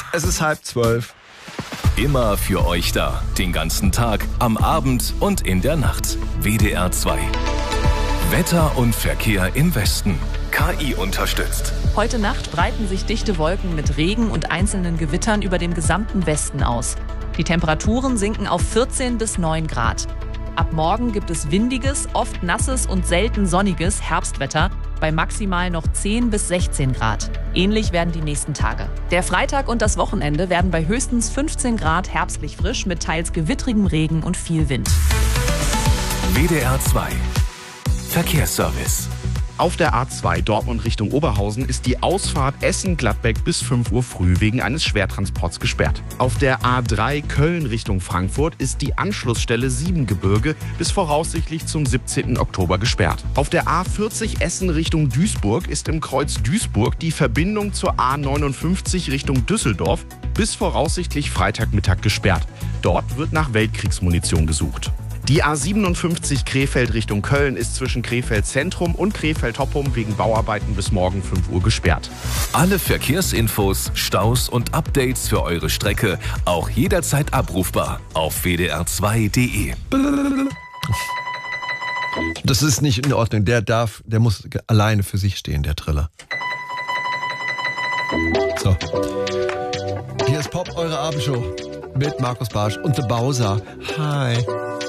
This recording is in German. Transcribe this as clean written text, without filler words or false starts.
Es ist 11:30. Immer für euch da. Den ganzen Tag, am Abend und in der Nacht. WDR 2. Wetter und Verkehr im Westen. KI unterstützt. Heute Nacht breiten sich dichte Wolken mit Regen und einzelnen Gewittern über dem gesamten Westen aus. Die Temperaturen sinken auf 14 bis 9 Grad. Ab morgen gibt es windiges, oft nasses und selten sonniges Herbstwetter bei maximal noch 10 bis 16 Grad. Ähnlich werden die nächsten Tage. Der Freitag und das Wochenende werden bei höchstens 15 Grad herbstlich frisch mit teils gewittrigem Regen und viel Wind. WDR 2. Verkehrsservice. Auf der A2 Dortmund Richtung Oberhausen ist die Ausfahrt Essen-Gladbeck bis 5 Uhr früh wegen eines Schwertransports gesperrt. Auf der A3 Köln Richtung Frankfurt ist die Anschlussstelle Siebengebirge bis voraussichtlich zum 17. Oktober gesperrt. Auf der A40 Essen Richtung Duisburg ist im Kreuz Duisburg die Verbindung zur A59 Richtung Düsseldorf bis voraussichtlich Freitagmittag gesperrt. Dort wird nach Weltkriegsmunition gesucht. Die A57 Krefeld Richtung Köln ist zwischen Krefeld Zentrum und Krefeld Hoppum wegen Bauarbeiten bis morgen 5 Uhr gesperrt. Alle Verkehrsinfos, Staus und Updates für eure Strecke auch jederzeit abrufbar auf wdr2.de. Das ist nicht in Ordnung. Der muss alleine für sich stehen, der Triller. So. Hier ist Pop, eure Abendshow mit Markus Bartsch und The Bowser. Hi.